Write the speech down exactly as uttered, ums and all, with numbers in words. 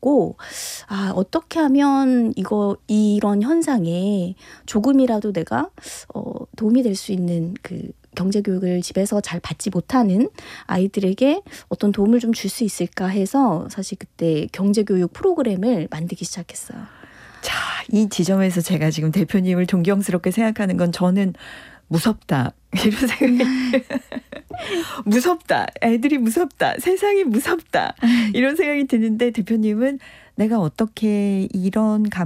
보고 아 어떻게 하면 이거 이런 현상에 조금이라도 내가 어, 도움이 될 수 있는 그 경제 교육을 집에서 잘 받지 못하는 아이들에게 어떤 도움을 좀 줄 수 있을까 해서 사실 그때 경제 교육 프로그램을 만들기 시작했어요. 자, 이 지점에서 제가 지금 대표님을 존경스럽게 생각하는 건 저는 무섭다. 이런 생각이 무섭다. 애들이 무섭다. 세상이 무섭다. 이런 생각이 드는데 대표님은 내가 어떻게 이런 감